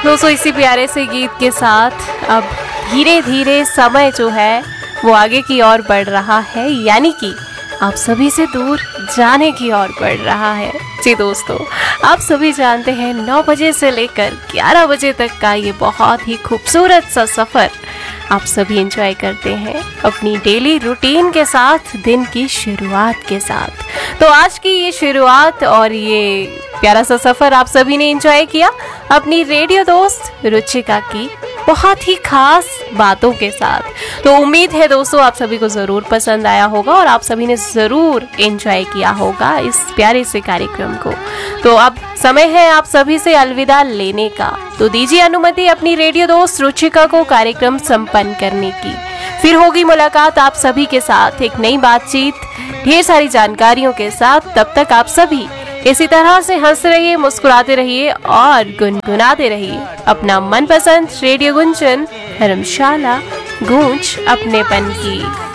दोस्तों इसी प्यारे से गीत के साथ अब धीरे धीरे समय जो है वो आगे की ओर बढ़ रहा है, यानी कि आप सभी से दूर जाने की ओर बढ़ रहा है। जी दोस्तों, आप सभी जानते हैं 9 बजे से लेकर 11 बजे तक का ये बहुत ही खूबसूरत सा सफ़र आप सभी एंजॉय करते हैं अपनी डेली रूटीन के साथ, दिन की शुरुआत के साथ। तो आज की ये शुरुआत और ये प्यारा सा सफ़र आप सभी ने एंजॉय किया अपनी रेडियो दोस्त रुचिका की बहुत ही खास बातों के साथ। तो उम्मीद है दोस्तों आप सभी को ज़रूर पसंद आया होगा और आप सभी ने ज़रूर एंजॉय किया होगा इस प्यारे से कार्यक्रम को। तो अब समय है आप सभी से अलविदा लेने का, तो दीजिए अनुमति अपनी रेडियो दोस्त रुचिका को कार्यक्रम संपन्न करने की। फिर होगी मुलाकात आप सभी के साथ एक नई बातचीत, ढेर सारी जानकारियों के साथ। तब तक आप सभी इसी तरह से हंस रहिए, मुस्कुराते रहिए और गुनगुनाते रहिए अपना मनपसंद रेडियो गुंजन, धर्मशाला गूंज अपनेपन की।